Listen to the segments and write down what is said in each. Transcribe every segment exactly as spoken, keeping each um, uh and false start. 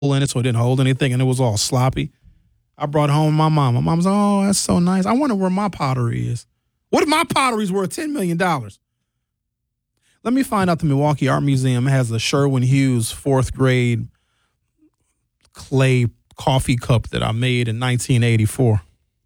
in it so it didn't hold anything, and it was all sloppy. I brought it home to my mom. My mom's like, oh, that's so nice. I wonder where my pottery is. What if my pottery's worth ten million dollars? Let me find out. The Milwaukee Art Museum has a Sherwin Hughes fourth grade clay coffee cup that I made in nineteen eighty-four.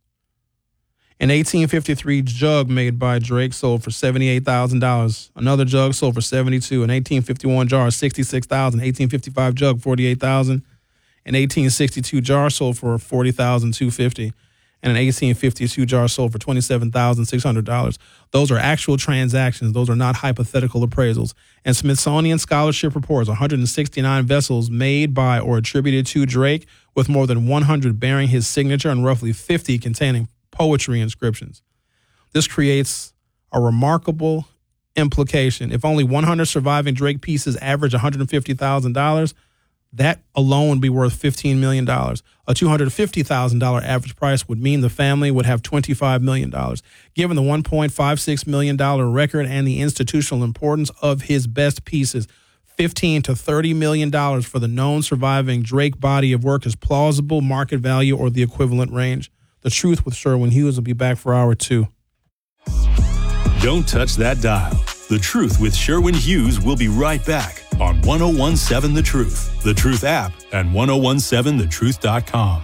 An eighteen fifty-three jug made by Drake sold for seventy-eight thousand dollars. Another jug sold for seventy-two thousand dollars. An eighteen fifty-one jar, sixty-six thousand dollars. eighteen fifty-five jug, forty-eight thousand dollars. An eighteen sixty-two jar sold for forty thousand two hundred fifty dollars. And an eighteen fifty-two jar sold for twenty-seven thousand six hundred dollars. Those are actual transactions. Those are not hypothetical appraisals. And Smithsonian Scholarship reports one hundred sixty-nine vessels made by or attributed to Drake, with more than one hundred bearing his signature and roughly fifty containing poetry inscriptions. This creates a remarkable implication. If only one hundred surviving Drake pieces average one hundred fifty thousand dollars, that alone would be worth fifteen million dollars. A two hundred fifty thousand dollars average price would mean the family would have twenty-five million dollars. Given the one point five six million dollars record and the institutional importance of his best pieces, fifteen to thirty million dollars for the known surviving Drake body of work is plausible market value or the equivalent range. The Truth with Sherwin Hughes will be back for hour two. Don't touch that dial. The Truth with Sherwin Hughes will be right back on one oh one seven The Truth, The Truth app, and ten seventeen the truth dot com.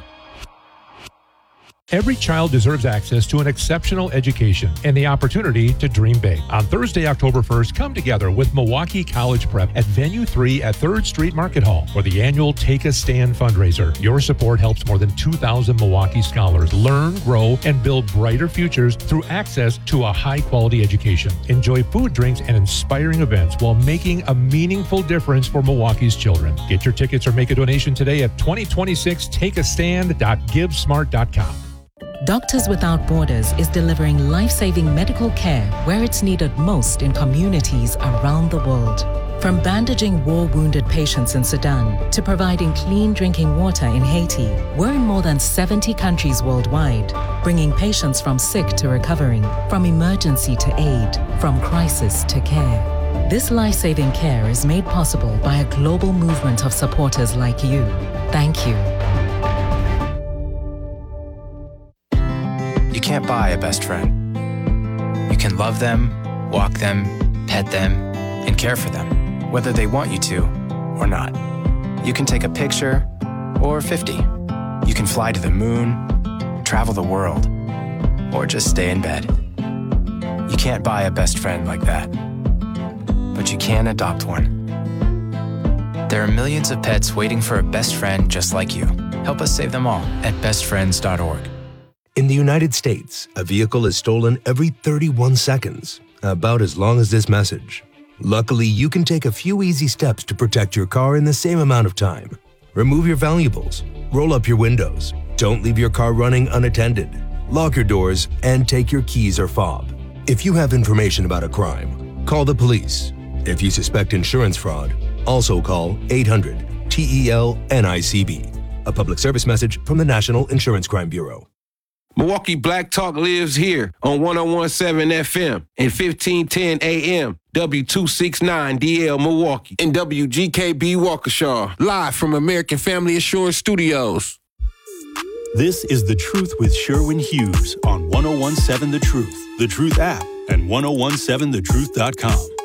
Every child deserves access to an exceptional education and the opportunity to dream big. On Thursday, October first, come together with Milwaukee College Prep at Venue three at third Street Market Hall for the annual Take a Stand fundraiser. Your support helps more than two thousand Milwaukee scholars learn, grow, and build brighter futures through access to a high-quality education. Enjoy food, drinks, and inspiring events while making a meaningful difference for Milwaukee's children. Get your tickets or make a donation today at twenty twenty-six take a stand dot give smart dot com. Doctors Without Borders is delivering life-saving medical care where it's needed most in communities around the world. From bandaging war-wounded patients in Sudan to providing clean drinking water in Haiti, we're in more than seventy countries worldwide, bringing patients from sick to recovering, from emergency to aid, from crisis to care. This life-saving care is made possible by a global movement of supporters like you. Thank you. You can't buy a best friend. You can love them, walk them, pet them, and care for them, whether they want you to or not. You can take a picture or fifty. You can fly to the moon, travel the world, or just stay in bed. You can't buy a best friend like that, but you can adopt one. There are millions of pets waiting for a best friend just like you. Help us save them all at best friends dot org. In the United States, a vehicle is stolen every thirty-one seconds, about as long as this message. Luckily, you can take a few easy steps to protect your car in the same amount of time. Remove your valuables, roll up your windows, don't leave your car running unattended, lock your doors, and take your keys or fob. If you have information about a crime, call the police. If you suspect insurance fraud, also call eight hundred T E L N I C B. A public service message from the National Insurance Crime Bureau. Milwaukee Black Talk lives here on ten seventeen F M and fifteen ten A M, W two sixty-nine D L Milwaukee, and W G K B Waukesha, live from American Family Assurance Studios. This is The Truth with Sherwin Hughes on ten seventeen The Truth, The Truth app, and ten seventeen the truth dot com.